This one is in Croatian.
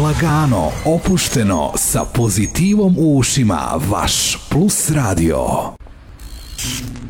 Lagano, opušteno, sa pozitivom u ušima, vaš Plus Radio.